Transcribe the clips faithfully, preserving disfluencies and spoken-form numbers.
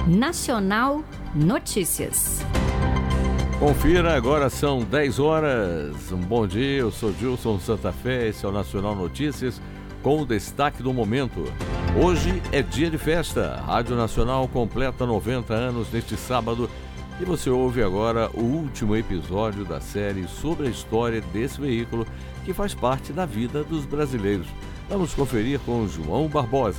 Nacional Notícias. Confira, agora são dez horas. Um bom dia, eu sou Gilson Santa Fé, esse é o Nacional Notícias, com o destaque do momento. Hoje é dia de festa. A Rádio Nacional completa noventa anos neste sábado e você ouve agora o último episódio da série sobre a história desse veículo que faz parte da vida dos brasileiros. Vamos conferir com o João Barbosa.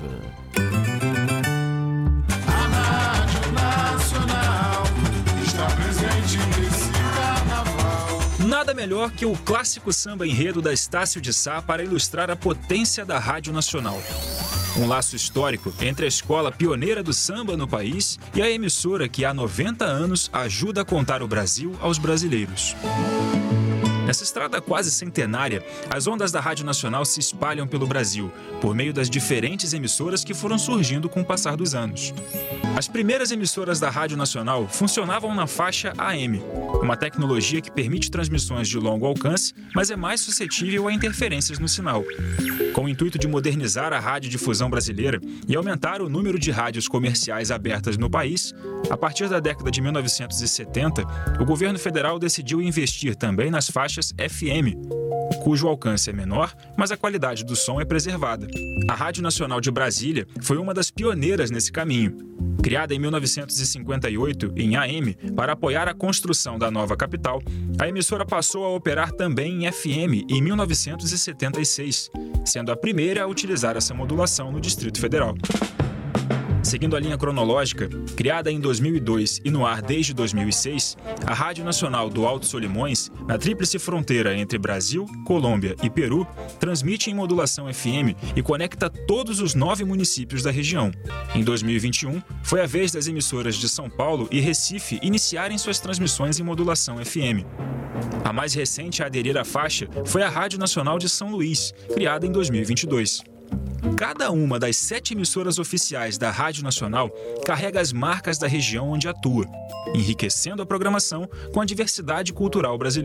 A Rádio Nacional está presente nesse carnaval. Nada melhor que o clássico samba enredo da Estácio de Sá para ilustrar a potência da Rádio Nacional. Um laço histórico entre a escola pioneira do samba no país e a emissora que há noventa anos ajuda a contar o Brasil aos brasileiros. Nessa estrada quase centenária, as ondas da Rádio Nacional se espalham pelo Brasil, por meio das diferentes emissoras que foram surgindo com o passar dos anos. As primeiras emissoras da Rádio Nacional funcionavam na faixa A M, uma tecnologia que permite transmissões de longo alcance, mas é mais suscetível a interferências no sinal. Com o intuito de modernizar a radiodifusão brasileira e aumentar o número de rádios comerciais abertas no país, a partir da década de mil novecentos e setenta, o governo federal decidiu investir também nas faixas F M, cujo alcance é menor, mas a qualidade do som é preservada. A Rádio Nacional de Brasília foi uma das pioneiras nesse caminho. Criada em mil novecentos e cinquenta e oito em A M para apoiar a construção da nova capital, a emissora passou a operar também em F M em mil novecentos e setenta e seis, sendo a primeira a utilizar essa modulação no Distrito Federal. Seguindo a linha cronológica, criada em dois mil e dois e no ar desde dois mil e seis, a Rádio Nacional do Alto Solimões, na tríplice fronteira entre Brasil, Colômbia e Peru, transmite em modulação F M e conecta todos os nove municípios da região. Em dois mil e vinte e um, foi a vez das emissoras de São Paulo e Recife iniciarem suas transmissões em modulação F M. A mais recente a aderir à faixa foi a Rádio Nacional de São Luís, criada em dois mil e vinte e dois. Cada uma das sete emissoras oficiais da Rádio Nacional carrega as marcas da região onde atua, enriquecendo a programação com a diversidade cultural brasileira.